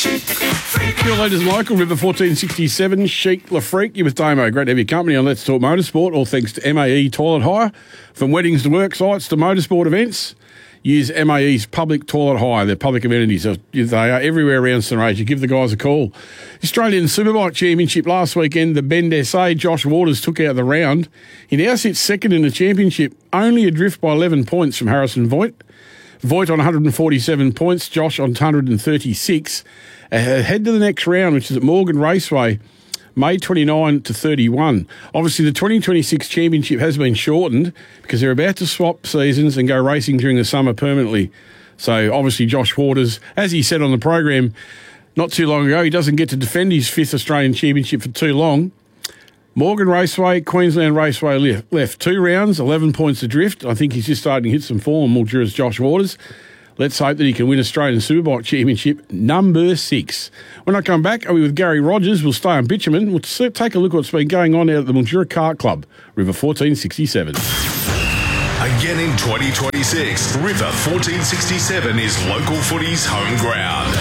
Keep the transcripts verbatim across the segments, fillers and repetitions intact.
Your latest local, River fourteen sixty-seven, Chic LaFreak. You with Damo. Great to have your company on Let's Talk Motorsport. All thanks to M A E Toilet Hire. From weddings to work sites to motorsport events, use M A E's public toilet hire. They're public amenities. They are everywhere around St Range. Give the guys a call. Australian Superbike Championship last weekend, the Bend S A, Josh Waters took out the round. He now sits second in the championship, only adrift by eleven points from Harrison Voigt. Voigt on one hundred forty-seven points, Josh on one hundred thirty-six. Uh, head to the next round, which is at Morgan Raceway, May twenty-ninth to thirty-first. Obviously, the twenty twenty-six championship has been shortened because they're about to swap seasons and go racing during the summer permanently. So, obviously, Josh Waters, as he said on the program not too long ago, he doesn't get to defend his fifth Australian championship for too long. Morgan Raceway, Queensland Raceway left, left two rounds, eleven points adrift. I think he's just starting to hit some form, Mildura's Josh Waters. Let's hope that he can win Australian Superbike Championship number six. When I come back, I'll be with Gary Rogers. We'll stay on bitumen. We'll take a look at what's been going on out at the Mildura Kart Club, River fourteen sixty-seven. Again in twenty twenty-six, River fourteen sixty-seven is local footy's home ground.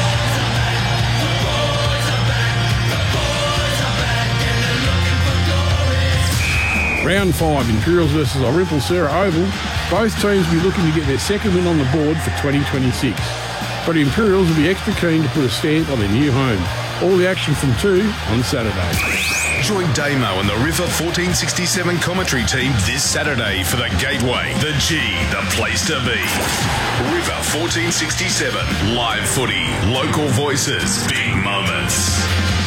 Round five, Imperials versus Orimple Sarah Oval. Both teams will be looking to get their second win on the board for twenty twenty-six. But the Imperials will be extra keen to put a stamp on their new home. All the action from two on Saturday. Join Damo and the River fourteen sixty-seven commentary team this Saturday for the Gateway, the G, the place to be. River fourteen sixty-seven, live footy, local voices, big moments.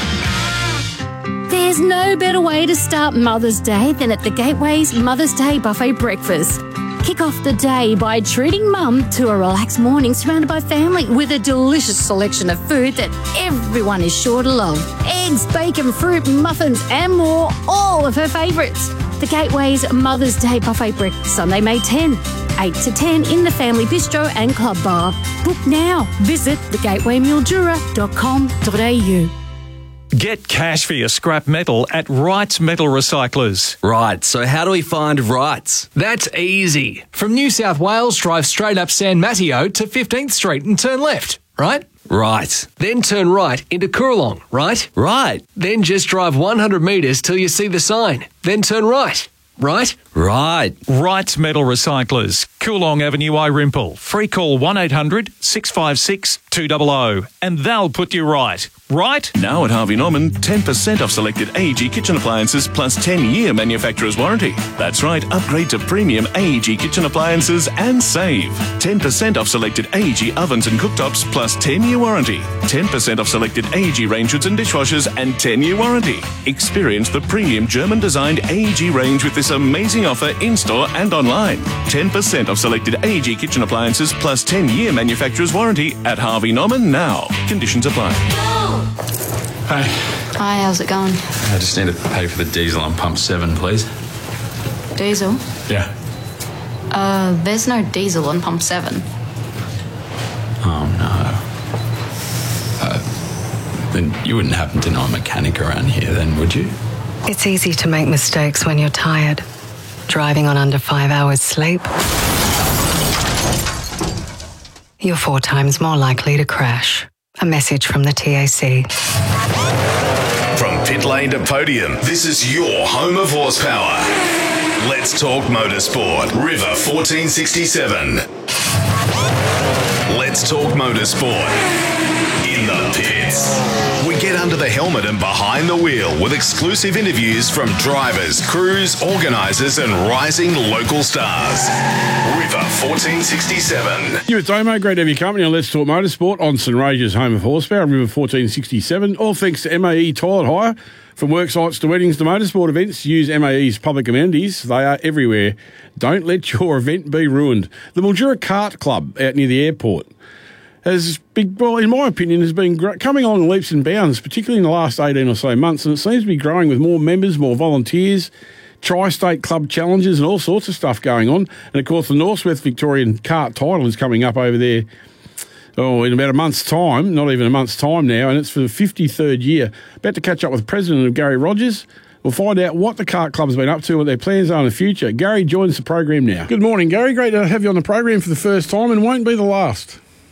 There's no better way to start Mother's Day than at the Gateway's Mother's Day Buffet Breakfast. Kick off the day by treating Mum to a relaxed morning surrounded by family with a delicious selection of food that everyone is sure to love. Eggs, bacon, fruit, muffins and more, all of her favourites. The Gateway's Mother's Day Buffet Breakfast, Sunday, May tenth, eight to ten in the Family Bistro and Club Bar. Book now. Visit the gateway mildura dot com dot a u. Get cash for your scrap metal at Wrights Metal Recyclers. Right, so how do we find Wrights? That's easy. From New South Wales, drive straight up San Mateo to fifteenth Street and turn left, right? Right. Then turn right into Coorong, right? Right. Then just drive one hundred metres till you see the sign. Then turn right, right? Right. Wrights Metal Recyclers, Coorong Avenue, Irimple. Free call one eight hundred six five six two hundred and they'll put you right. Right? Now at Harvey Norman, ten percent off selected A E G kitchen appliances plus ten-year manufacturer's warranty. That's right, upgrade to premium A E G kitchen appliances and save. ten percent off selected A E G ovens and cooktops plus ten-year warranty. ten percent off selected A E G range hoods and dishwashers and ten-year warranty. Experience the premium German-designed A E G range with this amazing offer in-store and online. ten percent off selected A E G kitchen appliances plus ten-year manufacturer's warranty at Harvey Norman now. Conditions apply. Hey. Hi, how's it going? I just need to pay for the diesel on pump seven, please. Diesel? Yeah. Uh, there's no diesel on pump seven. Oh, no. Uh, then you wouldn't happen to know a mechanic around here then, would you? It's easy to make mistakes when you're tired. Driving on under five hours sleep. You're four times more likely to crash. A message from the T A C. From pit lane to podium, this is your home of horsepower. Let's talk motorsport. River fourteen sixty-seven. Let's talk motorsport. In the pits. We get under the helmet and behind the wheel with exclusive interviews from drivers, crews, organisers and rising local stars. River fourteen sixty-seven. You with Damo, great to have your company on Let's Talk Motorsport on St Range's home of horsepower, River fourteen sixty-seven. All thanks to M A E Toilet Hire. From work sites to weddings to motorsport events, use M A E's public amenities. They are everywhere. Don't let your event be ruined. The Mildura Kart Club out near the airport has been, well, in my opinion, has been gr- coming on leaps and bounds, particularly in the last eighteen or so months, and it seems to be growing with more members, more volunteers, tri-state club challenges and all sorts of stuff going on. And, of course, the Northwest Victorian Kart title is coming up over there oh, in about a month's time, not even a month's time now, and it's for the fifty-third year. About to catch up with President of Gary Rogers. We'll find out what the Kart Club's been up to, what their plans are in the future. Gary joins the program now. Good morning, Gary. Great to have you on the program for the first time and won't be the last.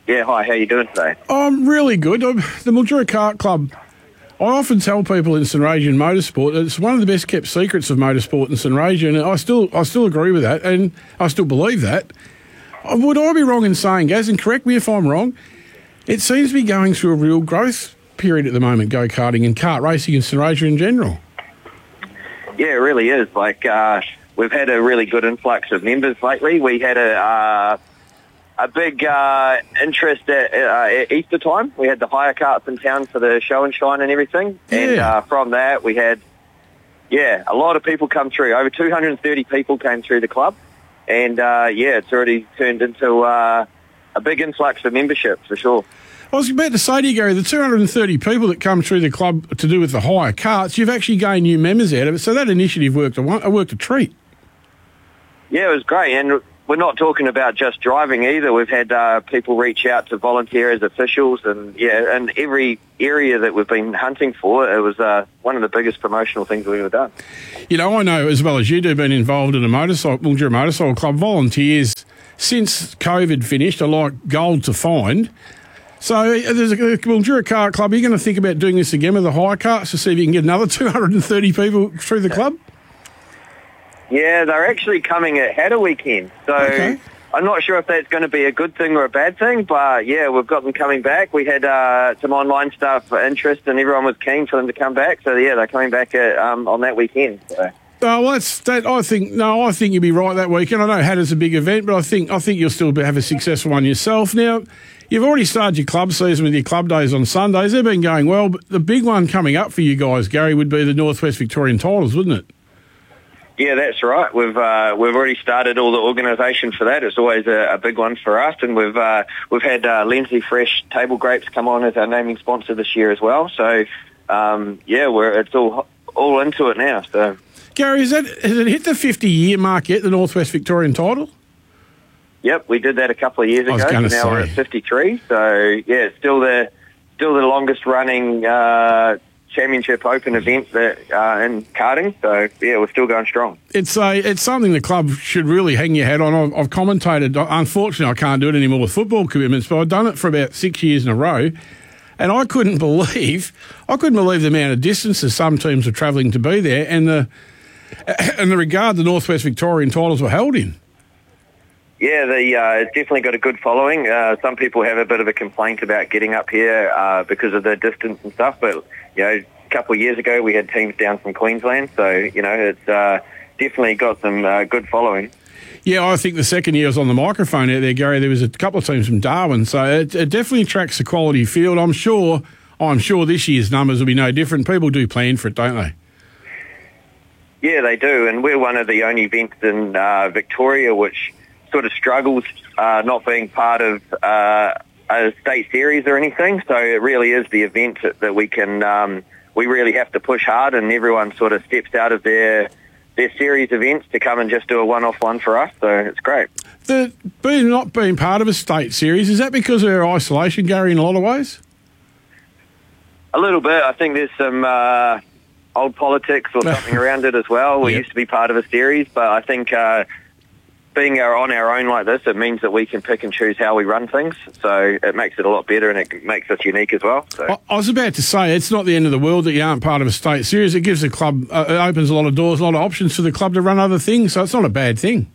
Yeah, hi, how you doing today? I'm really good. I'm, the Mildura Kart Club, I often tell people in St Regis motorsport that it's one of the best kept secrets of motorsport in St Regis, and I still I still agree with that, and I still believe that. Would I be wrong in saying, Gaz, and correct me if I'm wrong, it seems to be going through a real growth period at the moment, go-karting and kart racing in St Regis in general? Yeah, it really is. Like, uh, we've had a really good influx of members lately. We had a uh, a big uh, interest at, uh, at Easter time. We had the hire carts in town for the show and shine and everything. Yeah. And uh, from that, we had, yeah, a lot of people come through. Over two hundred thirty people came through the club. And, uh, yeah, it's already turned into uh, a big influx of membership, for sure. I was about to say to you, Gary, the two hundred thirty people that come through the club to do with the hire carts, you've actually gained new members out of it. So that initiative worked a, worked a treat. Yeah, it was great. And we're not talking about just driving either. We've had uh, people reach out to volunteer as officials, and yeah, in every area that we've been hunting for, it was uh, one of the biggest promotional things we've ever done. You know, I know as well as you do, been involved in a motorcycle, Mildura Motorcycle Club. Volunteers, since COVID finished, are like gold to find. So there's a Mildura Kart Club. Are you going to think about doing this again with the hire carts to see if you can get another two hundred thirty people through the club? Yeah, they're actually coming at Hatter weekend. So Okay. I'm not sure if that's going to be a good thing or a bad thing, but yeah, we've got them coming back. We had uh, some online stuff interest, and everyone was keen for them to come back. So yeah, they're coming back at, um, on that weekend. So. Oh, well, that's that. I think no, I think you'll be right that weekend. I know Hatter's a big event, but I think I think you'll still have a successful one yourself. Now, you've already started your club season with your club days on Sundays. They've been going well, but the big one coming up for you guys, Gary, would be the Northwest Victorian Titles, wouldn't it? Yeah, that's right. We've uh, we've already started all the organisation for that. It's always a, a big one for us, and we've uh, we've had uh, Lindsay Fresh Table Grapes come on as our naming sponsor this year as well. So um, yeah, we're it's all all into it now. So Gary, is that has it hit the fifty year mark yet? The Northwest Victorian Title? yep, we did that a couple of years I was ago. gonna Now we're say. at fifty-three. So yeah, it's still the still the longest running uh, championship open event that uh, in karting. So yeah, we're still going strong. It's a it's something the club should really hang your hat on. I've, I've commentated. Unfortunately, I can't do it anymore with football commitments, but I've done it for about six years in a row, and I couldn't believe I couldn't believe the amount of distances some teams were travelling to be there, and the and the regard the Northwest Victorian titles were held in. Yeah, the, uh, it's definitely got a good following. Uh, some people have a bit of a complaint about getting up here uh, because of the distance and stuff, but, you know, a couple of years ago we had teams down from Queensland, so, you know, it's uh, definitely got some uh, good following. Yeah, I think the second year I was on the microphone out there, Gary, there was a couple of teams from Darwin, so it, it definitely attracts a quality field. I'm sure, I'm sure this year's numbers will be no different. People do plan for it, don't they? Yeah, they do, and we're one of the only events in uh, Victoria which sort of struggles uh, not being part of uh, a state series or anything. So it really is the event that, that we can, um, we really have to push hard, and everyone sort of steps out of their their series events to come and just do a one-off one for us. So it's great. The being not being part of a state series, is that because of our isolation, Gary, in a lot of ways? A little bit. I think there's some uh, old politics or something around it as well. We Yep. used to be part of a series, but I think uh, being our, on our own like this, it means that we can pick and choose how we run things. So it makes it a lot better, and it makes us unique as well. So. I, I was about to say, it's not the end of the world that you aren't part of a state series. It gives the club, uh, it opens a lot of doors, a lot of options for the club to run other things, so it's not a bad thing.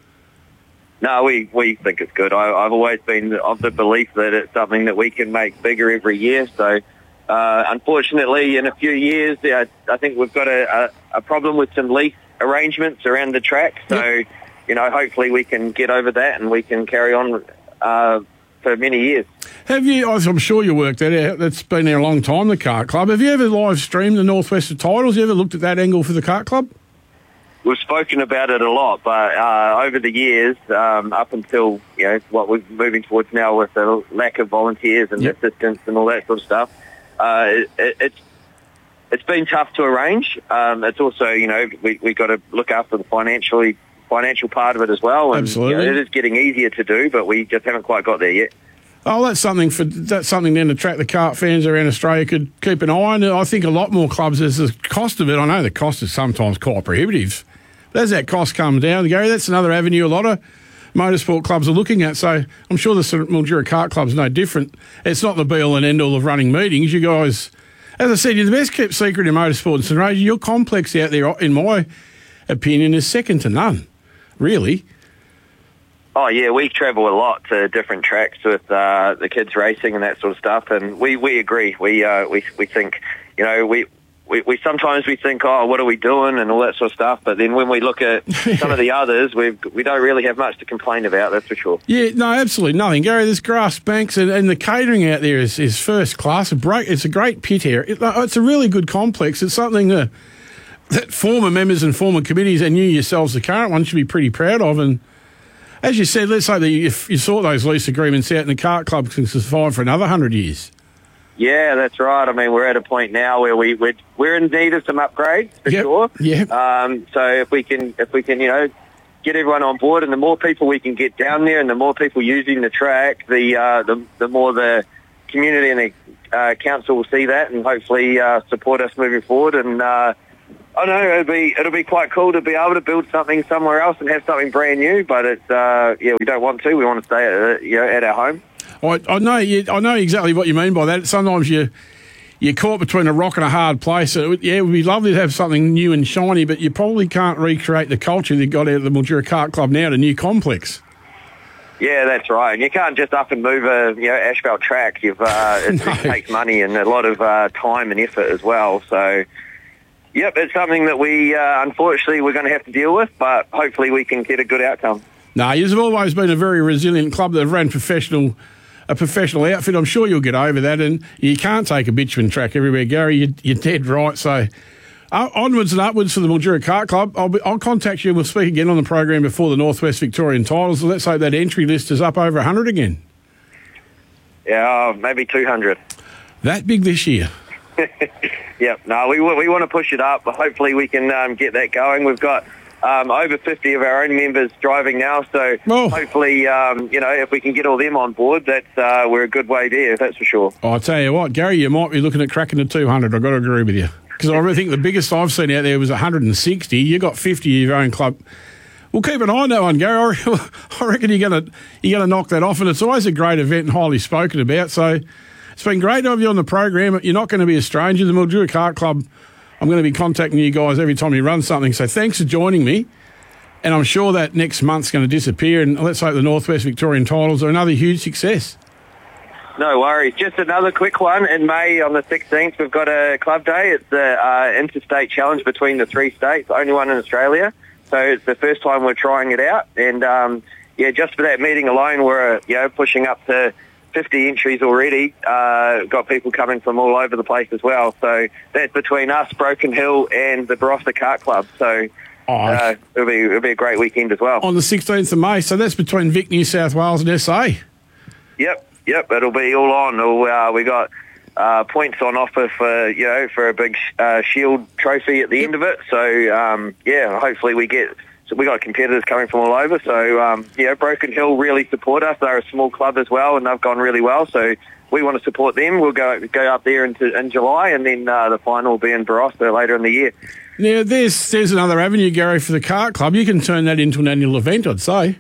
No, we, we think it's good. I, I've always been of the belief that it's something that we can make bigger every year. So, uh, unfortunately, in a few years, uh, I think we've got a, a, a problem with some lease arrangements around the track. So, Yep. you know, hopefully we can get over that and we can carry on uh, for many years. Have you, I'm sure you worked that out, that's been there a long time, the Kart Club. Have you ever live streamed the Northwest titles? You ever looked at that angle for the Kart Club? We've spoken about it a lot, but uh, over the years, um, up until, you know, what we're moving towards now with the lack of volunteers and Yep. assistance and all that sort of stuff, uh, it, it, it's it's been tough to arrange. Um, it's also, you know, we we got to look after the financially financial part of it as well. And, Absolutely. you know, it is getting easier to do, but we just haven't quite got there yet. Oh, that's something for that's something then to attract the kart fans around Australia could keep an eye on. I think a lot more clubs, as the cost of it, I know the cost is sometimes quite prohibitive. But as that cost comes down, Gary, that's another avenue a lot of motorsport clubs are looking at. So I'm sure the St Mildura Kart Club's no different. It's not the be-all and end-all of running meetings. You guys, as I said, you're the best kept secret in motorsport in St Roger. Your complex out there, in my opinion, is second to none, really. Oh, yeah, we travel a lot to different tracks with uh, the kids racing and that sort of stuff, and we, we agree. We uh, we we think, you know, we, we, we sometimes we think, oh, what are we doing and all that sort of stuff, but then when we look at some of the others, we we don't really have much to complain about, that's for sure. Yeah, no, absolutely nothing. Gary, there's grass banks and, and the catering out there is, is first class. A break, it's a great pit here. It, it's a really good complex. It's something that, that former members and former committees and you yourselves, the current one, should be pretty proud of. And as you said, let's say that you, you saw those lease agreements out and the kart club can survive for another hundred years. Yeah, that's right. I mean, we're at a point now where we we're, we're in need of some upgrades for yep. sure. Yeah. Um, so if we can if we can you know get everyone on board, and the more people we can get down there, and the more people using the track, the uh, the the more the community and the uh, council will see that, and hopefully uh, support us moving forward. And uh, I know it'll be it'll be quite cool to be able to build something somewhere else and have something brand new. But it's uh, yeah, we don't want to. We want to stay at you know at our home. I, I know you, I know exactly what you mean by that. Sometimes you you're caught between a rock and a hard place. It would, yeah, it would be lovely to have something new and shiny, but you probably can't recreate the culture that got out of the Mildura Kart Club now to new complex. Yeah, that's right. And you can't just up and move a you know asphalt track. You've uh, it, No. it takes money and a lot of uh, time and effort as well. So. Yep, it's something that we, uh, unfortunately, we're going to have to deal with, but hopefully we can get a good outcome. No, you've always been a very resilient club that have ran professional, a professional outfit. I'm sure you'll get over that, and you can't take a bitumen track everywhere, Gary. You're, you're dead right. So uh, onwards and upwards for the Mildura Kart Club. I'll, be, I'll contact you and we'll speak again on the program before the Northwest Victorian titles. Let's hope that entry list is up over one hundred again. Yeah, uh, maybe two hundred. That big this year. Yep, no, we we want to push it up. Hopefully we can um, get that going. We've got um, over fifty of our own members driving now, so oh. hopefully, um, you know, if we can get all them on board, that's uh, we're a good way there, that's for sure. I'll tell you what, Gary, you might be looking at cracking the two hundred. I've got to agree with you. Because I really think the biggest I've seen out there was one hundred sixty. You got fifty of your own club. We'll keep an eye on that one, Gary. I reckon you're going to you're going to knock that off, and it's always a great event and highly spoken about, so it's been great to have you on the program. You're not going to be a stranger. The Mildura Kart Club, I'm going to be contacting you guys every time you run something. So thanks for joining me. And I'm sure that next month's going to disappear. And let's hope the Northwest Victorian titles are another huge success. No worries. Just another quick one. In May on the sixteenth, we've got a club day. It's the uh, interstate challenge between the three states, only one in Australia. So it's the first time we're trying it out. And, um, yeah, just for that meeting alone, we're, you know, pushing up to fifty entries already. Uh, got people coming from all over the place as well. So that's between us, Broken Hill, and the Barossa Kart Club. So oh, uh, it'll be it'll be a great weekend as well. On the sixteenth of May, so that's between Vic, New South Wales and S A. Yep, yep, it'll be all on. It'll, uh, we got uh, points on offer for you know for a big uh, Shield trophy at the yep. end of it. So um, yeah, hopefully we get. So we got competitors coming from all over. So, um, yeah, Broken Hill really support us. They're a small club as well, and they've gone really well. So we want to support them. We'll go go up there into, in July, and then uh, the final will be in Barossa later in the year. Now, there's, there's another avenue, Gary, for the kart club. You can turn that into an annual event, I'd say.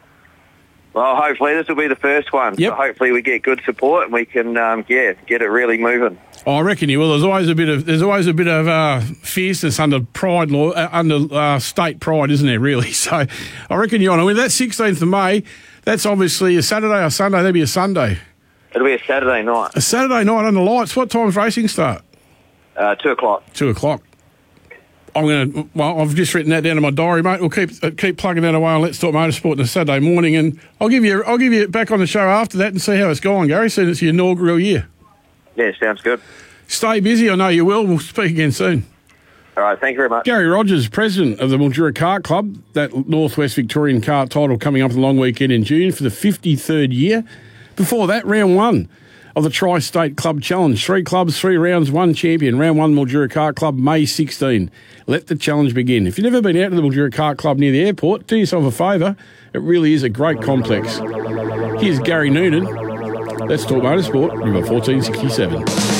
Well, hopefully this will be the first one. Yep. So hopefully we get good support and we can, um, yeah, get it really moving. Oh, I reckon you will. There's always a bit of there's always a bit of uh, fierceness under pride law, uh, under uh, state pride, isn't there? Really. So I reckon you're on. I mean, that sixteenth of May. That's obviously a Saturday or Sunday. That'd be a Sunday. It'll be a Saturday night. A Saturday night under lights. What time's racing start? Uh, two o'clock. Two o'clock. I'm going to, well, I've just written that down in my diary, mate. We'll keep uh, keep plugging that away on Let's Talk Motorsport on a Saturday morning, and I'll give you I'll give you back on the show after that and see how it's going, Gary. Soon it's your inaugural year. Yeah, sounds good. Stay busy. I know you will. We'll speak again soon. All right, thank you very much. Gary Rogers, president of the Mildura Kart Club, that Northwest Victorian kart title coming up the long weekend in June for the fifty-third year. Before that, round one of the Tri-State Club Challenge. Three clubs, three rounds, one champion. Round one, Mildura Kart Club, May sixteenth. Let the challenge begin. If you've never been out to the Mildura Kart Club near the airport, do yourself a favour. It really is a great complex. Here's Gary Noonan. Let's Talk Motorsport, number fourteen sixty-seven.